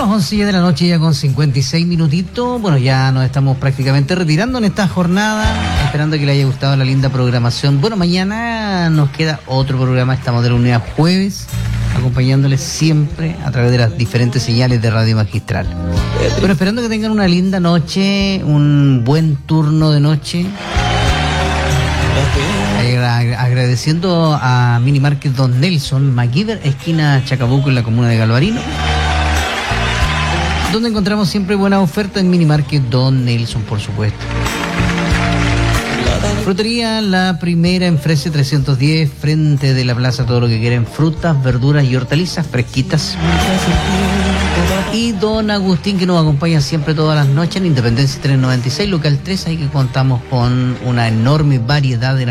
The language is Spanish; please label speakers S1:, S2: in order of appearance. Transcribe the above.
S1: Son las 11 de la noche ya con 56 minutitos. Bueno, ya nos estamos prácticamente retirando en esta jornada, esperando que le haya gustado la linda programación. Bueno, mañana nos queda otro programa, estamos de lunes a jueves, acompañándoles siempre a través de las diferentes señales de Radio Magistral. Bueno, esperando que tengan una linda noche, un buen turno de noche. Agradeciendo a Mini Market Don Nelson MacGyver, esquina Chacabuco, en la comuna de Galvarino, donde encontramos siempre buenas ofertas en Mini Market Don Nelson, por supuesto. Frutería La Primera en Frese 310, frente de la plaza, todo lo que quieren, frutas, verduras y hortalizas fresquitas. Y Don Agustín, que nos acompaña siempre todas las noches en Independencia 396, local 3, ahí que contamos con una enorme variedad de